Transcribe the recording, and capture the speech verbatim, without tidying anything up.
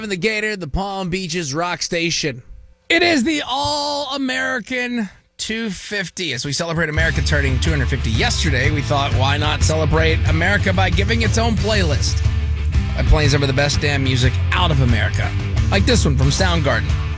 In the Gator, the Palm Beaches Rock Station. It is the All-American two fifty. As we celebrate America turning two hundred fifty yesterday, we thought, why not celebrate America by giving its own playlist? By playing some of the best damn music out of America. Like this one from Soundgarden.